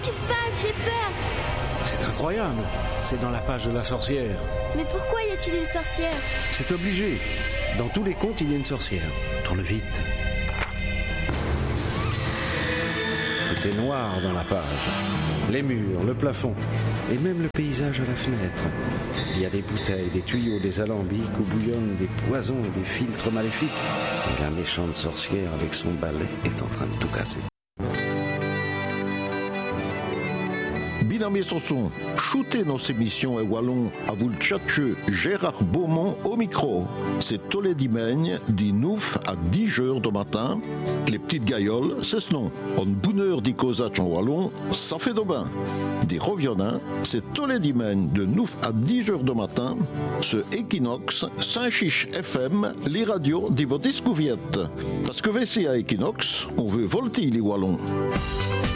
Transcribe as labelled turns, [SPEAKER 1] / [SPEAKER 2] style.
[SPEAKER 1] Qu'est-ce qui se passe? J'ai peur.
[SPEAKER 2] C'est incroyable. C'est dans la page de la sorcière.
[SPEAKER 1] Mais pourquoi y a-t-il une sorcière?
[SPEAKER 2] C'est obligé. Dans tous les contes, il y a une sorcière. Tourne vite. Tout est noir dans la page. Les murs, le plafond et même le paysage à la fenêtre. Il y a des bouteilles, des tuyaux, des alambics où bouillonnent des poisons et des filtres maléfiques. Et la méchante sorcière avec son balai est en train de tout casser.
[SPEAKER 3] Binamie Sanson, shootez nos émissions et wallon à vous le tchatcheux Gérard Beaumont au micro. C'est tous les dimanches, du 9 à 10 heures du matin. Les petites gailloles, c'est ce nom. En bonne heure d'icosach en wallon, ça fait de bain. Des revionnins, c'est tous les dimanches de 9 à 10 heures du matin. Ce Equinox, Saint-Chiche FM, les radios de vos discouviette. Parce que ici à Equinox, on veut volter les wallons.